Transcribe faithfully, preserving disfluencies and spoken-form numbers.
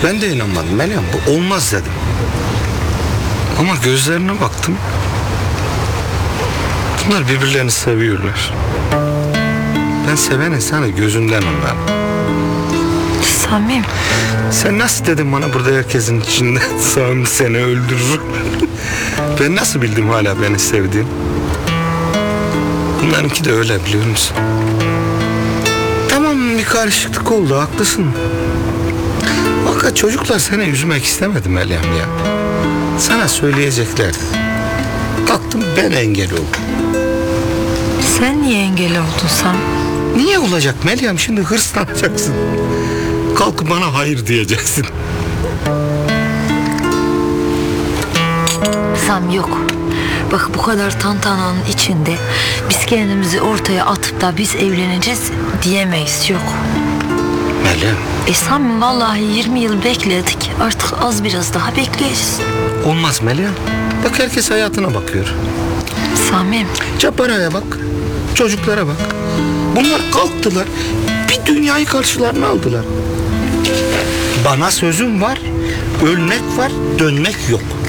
Ben de inanmadım Meryem, bu olmaz dedim. Ama gözlerine baktım. Bunlar birbirlerini seviyorlar. Ben seven insanı gözünden anlarım. Samim. Sen nasıl dedin bana burada herkesin içinde Sami seni öldürür? Ben nasıl bildim hala beni sevdiğini? Bunlarınki de öyle, biliyor musun? Tamam, bir karışıklık oldu, haklısın. Fakat çocuklar seni üzmek istemedi Meryem ya. Sana söyleyeceklerdi. Kalktım, ben engel oldum. Sen niye engel oldun Sam? Niye olacak Meryem? Şimdi hırslanacaksın. Kalkıp bana hayır diyeceksin. Sam yok. Bak, bu kadar tantananın içinde biz kendimizi ortaya atıp da biz evleneceğiz diyemeyiz, yok. Meryem. E Sam, vallahi yirmi yıl bekledik, artık az biraz daha bekleyeceğiz. Olmaz Meryem. Bak, herkes hayatına bakıyor. Samim. Capara'ya bak. Çocuklara bak. Bunlar kalktılar. Bir dünyayı karşılarına aldılar. Bana sözüm var. Ölmek var, dönmek yok.